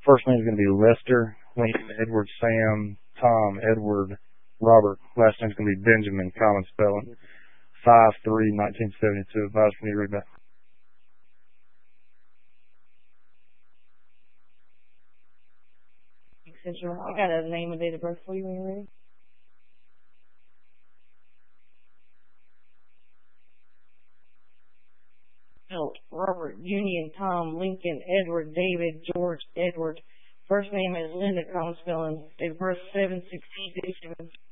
First name is going to be Lester, Lincoln, Edward, Sam, Tom, Edward, Robert. Last name is going to be Benjamin, common spelling. 5/3/1972. Advised for me to read back. I got a name and date of birth for you when you're ready. Robert, Union, Tom, Lincoln, Edward, David, George, Edward. First name is Linda, common spelling. Date of birth 7/16/87.